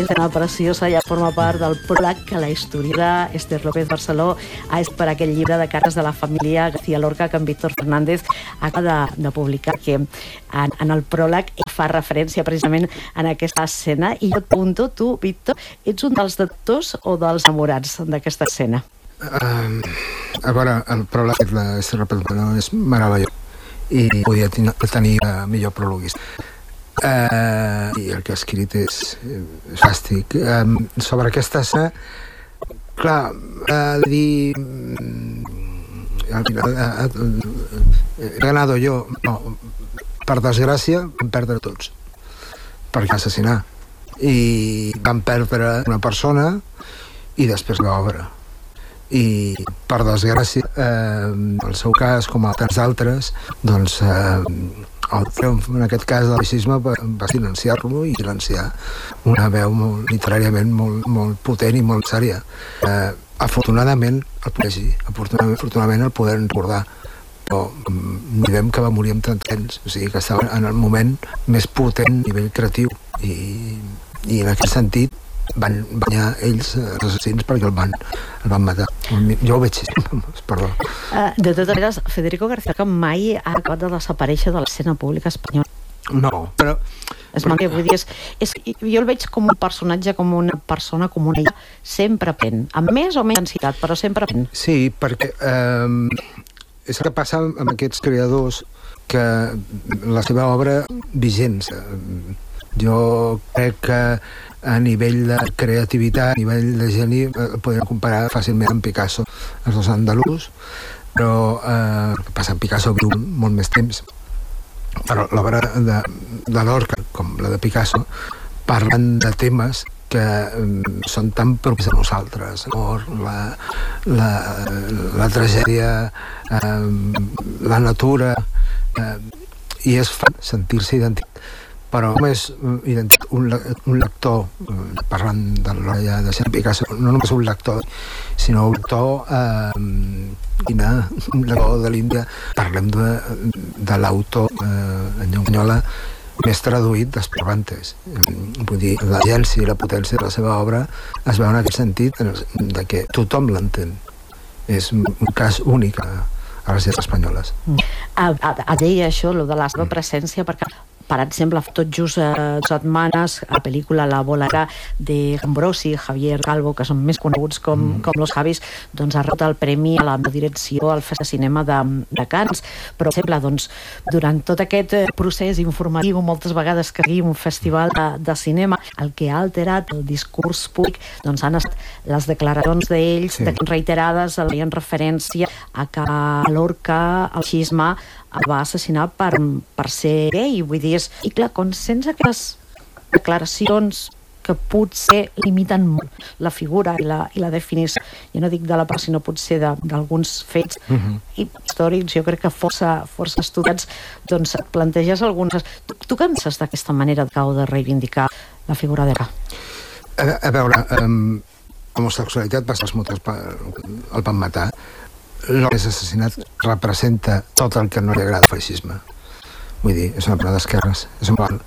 escena preciosa, ja forma part del pròleg que la historiadora Esther López Barceló ha escrit per aquell llibre de cartes de la família García Lorca que en Víctor Fernández acaba de publicar, que en el pròleg fa referència precisament en aquesta escena. I jo et pregunto, tu, Víctor, ets un dels detectors o dels enamorats d'aquesta escena? A veure, el pròleg de l'Esther López Barceló és meravellós i podia tenir millor prologuista. I el que ha escrit és fàstic. Sobre aquesta escena, clar, de dir he ganado yo, no, per desgràcia vam perdre tots perquè assassinar, i van perdre una persona i després l'obra, i per desgràcia el seu cas, com a tants d'altres, doncs el triomf en aquest cas del feixisme va silenciar-lo i silenciar una veu literàriament molt potent i molt sèria. Afortunadament el podem recordar, però no direm que va morir amb 30 anys, o sigui que estava en el moment més potent a nivell creatiu, i en aquest sentit van guanyar ells, els assassins, perquè el van matar. Jo ho veig així, perdó. De totes maneres, Federico García Lorca mai ha acabat de desaparèixer de l'escena pública espanyola. No, però... Vull dir, jo el veig com un personatge, com una persona, com una illa, sempre pen, amb més o menys densitat, però sempre pen. Sí, perquè és el que passa amb aquests creadors, que la seva obra vigents. Jo crec que a nivell de creativitat, a nivell de geni, podem comparar fàcilment amb Picasso, els dos andalús, però el que passa amb Picasso viu molt més temps. Però l'obra de Lorca, com la de Picasso, parlen de temes que són tan propis a nosaltres: l'amor, la tragèdia, la natura, i és fan sentir-se identitat. Però només un lector, parlant de l'obra de Picasso, no només un lector, sinó un lector un lector de l'Índia. Parlem de l'autor en llengua espanyola més traduït de Cervantes. Vull dir, l'agència i la potència de la seva obra es veu en aquest sentit, de que tothom l'entén. És un cas únic a les lletres espanyoles. Deia això, lo de la seva presència, perquè per exemple, tot just setmanes, la pel·lícula La Bola de Ambrosi i Javier Calvo, que són més coneguts com Los Javis, doncs ha rebut el premi a la direcció al Festival de Cinema de Cannes. Però, per exemple, doncs, durant tot aquest procés informatiu, moltes vegades que hi ha un festival de cinema, el que ha alterat el discurs públic doncs han estat les declaracions d'ells, reiterades, feien referència a que Lorca, el feixisme, el va assassinar per ser gay. Vull dir, i clar, quan sents aquestes declaracions que potser limiten molt la figura i la definició, jo no dic de la part, sinó potser d'alguns fets històrics, jo crec que força estudiats, doncs et planteges algunes... Tu què penses d'aquesta manera de reivindicar la figura de Lorca? A veure, l'homosexualitat va ser els motius el van matar. L'home assassinat representa tot el que no li agrada al feixisme. Vull dir, és una persona d'esquerres, és un mal.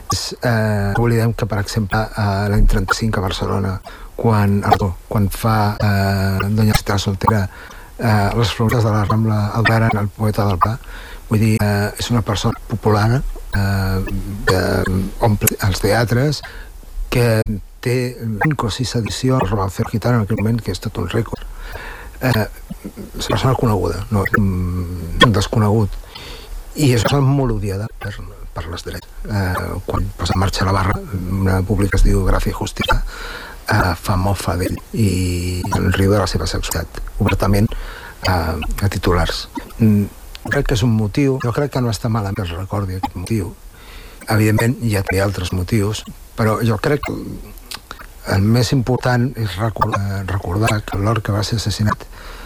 No oblidem que, per exemple, a l'any 35 a Barcelona, quan fa Doña Cita Soltera les flores de la Rambla Aldaren, el poeta del Pla, vull dir, és una persona popular que omple els teatres, que té 5 o 6 edicions de Romancero Gitano en aquell moment, que és tot un rècord. És una persona coneguda, no un desconegut, i és molt odiada per les dretes. Quan posa en marxa la Barra, una pública es diu Gràcia i Justícia, fa mofa d'ell i en riu de la seva sexualitat obertament a titulars. Crec que és un motiu, jo crec que no està malament que es recordi aquest motiu. Evidentment hi ha altres motius, però jo crec que el més important és recordar que Lorca va ser assassinat